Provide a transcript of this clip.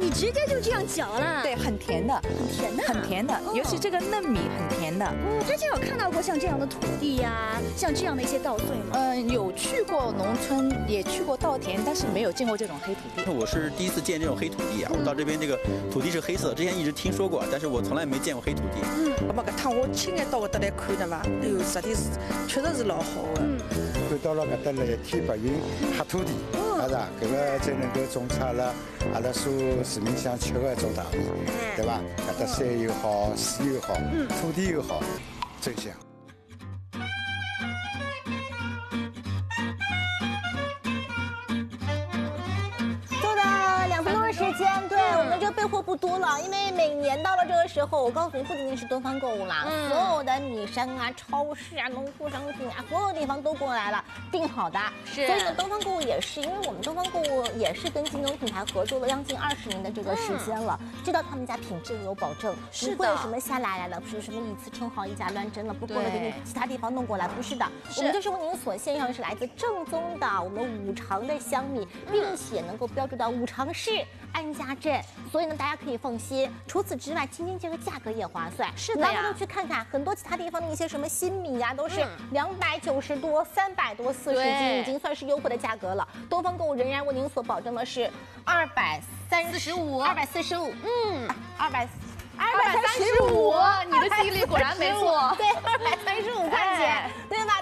你直接就这样嚼了？ 对，很甜的， 很甜的， 很甜的，尤其这个嫩米很甜的。 之前有看到过像这样的土地呀，像这样的一些稻穗吗？ 有去过农村，也去过稻田，但是没有见过这种黑土地。 我是第一次见这种黑土地啊！我到这边这个土地是黑色，之前一直听说过，但是我从来没见过黑土地。 那么个趟我亲眼到搿搭来看的嘛，哎呦，实在是确实是老好的。 看到了搿搭来天白云黑土地，是吧？搿个才能够种出了阿拉所市民想吃的一种大米，对吧？搿搭山又好，水又好，土地又好，真香。 我们这备货不多了，因为每年到了这个时候，我告诉你，不仅仅是东方购物啦，所有的米商啊、超市啊、农副商品啊，所有地方都过来了，订好的。是。所以呢，东方购物也是，因为我们东方购物也是跟京东品牌合作了将近20年的这个时间了，知道他们家品质有保证，不会什么下来了，不是什么以次称好、以假乱真了，不过了给你其他地方弄过来，不是的，我们就是为您所献上是来自正宗的我们五常的香米，并且能够标注到五常市安家镇。所以呢，大家可以放心。除此之外，今天这个价格也划算。是的呀，去看看很多其他地方的一些什么新米呀，都是290多、300多40斤，已经算是优惠的价格了。东方购物仍然为您所保证的是245，你的记忆力果然没错。对，235块钱，对吧？